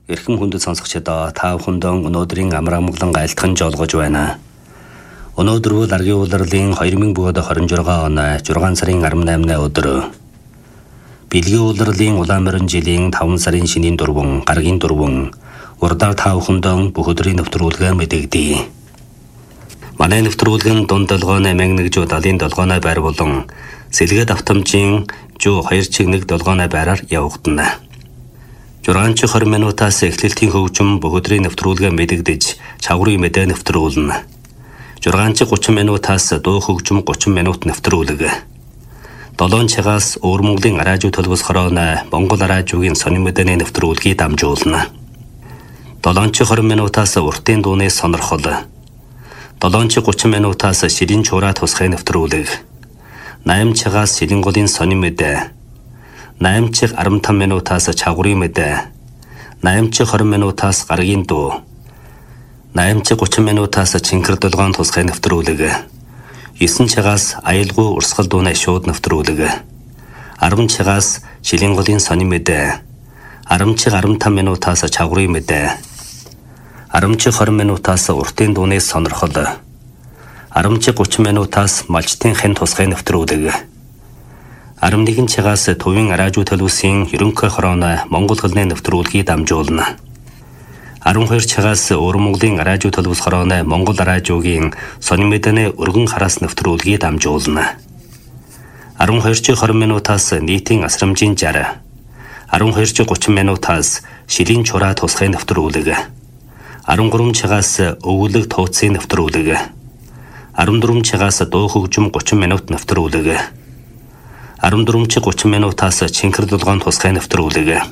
Эрхэм хүндэт сонсогчдоо та бүхэндээ өнөөдрийн амрагмаглан айлтхан жолгож байна. Өнөөдөр бол Аргийн улирлын 2026 оны 6 сарын 18-ны өдөр. Бэлгийн улирлын улаан морин жилийн 5 сарын шинийн 4, гаргийн 4 урдаар та бүхэндээ бүх өдрийн нэвтрүүлгээ мэдэгдэе. Манай нэвтрүүлэг нь дунд долгооны мянганэгжүү 77-ны байр болон сэлгээд автомжийн жуу 2.1 долгооны байраар явагдана. 6-20 минутаас эхлэлтийн хөгжим бүх өдрийн нэвтрүүлгээ мэдэгдэж чаврын мэдээ нэвтрүүлнэ. 6-30 минутаас дуу хөгжим 30 минут нэвтрүүлэг. 7 цагаас Өвөр Монголын радио төлбөс хорооны Монгол радиогийн сонин мэдээний нэвтрүүлгийг дамжуулна. 7-20 минутаас уртын дууны сонирхол. 7-30 минутаас шилэн чураа тусгай нэвтрүүлэг. 8 цагаас шилэн голын сонин мэдээ. 8:15 минутаас чаврын мэдээ. 8:20 минутаас гаргийн дуу. 8:30 минутаас чинкэр долгоон тусгай нэвтрүүлэг. 9 цагаас аюулгүй урсгал дууны шууд нэвтрүүлэг. 10 цагаас шилэн голын сонин мэдээ. 10:15 минутаас чаврын мэдээ. 10:20 минутаас уртын дууны сонирхол. 10:30 минутаас малчтын хэн тусгай нэвтрүүлэг. 11 цагаас төвийн радио төлөвсийн ерөнхий хорооны Монгол хэлний нэвтрүүлгийг дамжуулна. 12 цагаас Өвөр Монголын радио төлөвс хорооны Монгол радиогийн сонин мэдээний өргөн хараас нэвтрүүлгийг дамжуулна. 12:20 минутаас нийтийн асрамжийн 60. 12:30 минутаас шилэн чураа тусгай нэвтрүүлэг. 13 цагаас өвлөг тууцын нэвтрүүлэг. 14 цагаас дуу хөгжим 30 минут нэвтрүүлэг. 14:30 минутаас чинкэр долгоон тусгай нэвтрүүлэг.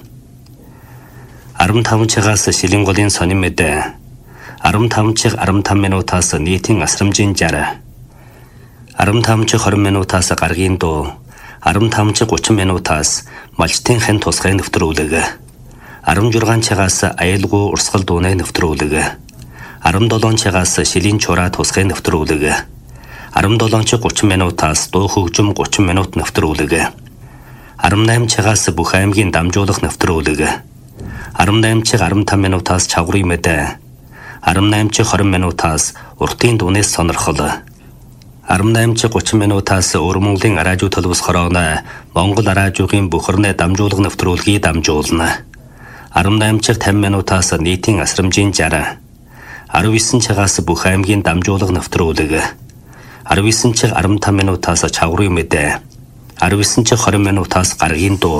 15 цагаас шилэн голын сонин мэдээ. 15:15 минутаас нийтийн асрамжийн 60. 15:20 минутаас гаргийн дуу. 15:30 минутаас малчтын хэн тусгай нэвтрүүлэг. 16 цагаас аюулгүй урсгал дууны нэвтрүүлэг. 17 цагаас шилэн чураа тусгай нэвтрүүлэг. 17:30 минутаас дуу хөгжим 30 минут нэвтрүүлэг. 18 цагаас бүх аймгийн дамжуулах нэвтрүүлэг. 18:15 минутаас чаврын мэдээ. 18:20 минутаас уртын дууны сонирхол. 18:30 минутаас Өвөр Монголын радио төлөвс хорооны Монгол радиогийн бүхэрнээ дамжуулах нэвтрүүлгийг дамжуулна. 18:50 минутаас нийтийн асрамжийн 60. 19 цагаас бүх аймгийн дамжуулах нэвтрүүлэг. 19:15 минутаас чаврын мэдээ. 19:20 минутаас гаргийн дуу.